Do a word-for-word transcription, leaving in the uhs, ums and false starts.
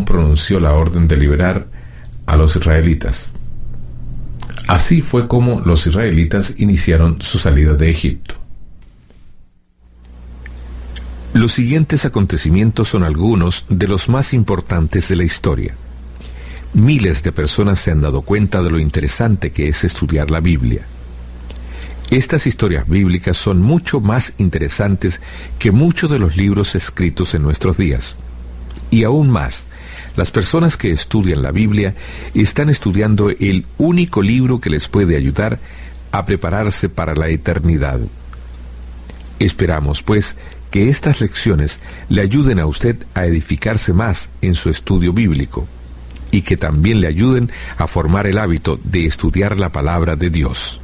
pronunció la orden de liberar a los israelitas. Así fue como los israelitas iniciaron su salida de Egipto. Los siguientes acontecimientos son algunos de los más importantes de la historia. Miles de personas se han dado cuenta de lo interesante que es estudiar la Biblia. Estas historias bíblicas son mucho más interesantes que muchos de los libros escritos en nuestros días. Y aún más, las personas que estudian la Biblia están estudiando el único libro que les puede ayudar a prepararse para la eternidad. Esperamos, pues, que estas lecciones le ayuden a usted a edificarse más en su estudio bíblico y que también le ayuden a formar el hábito de estudiar la palabra de Dios.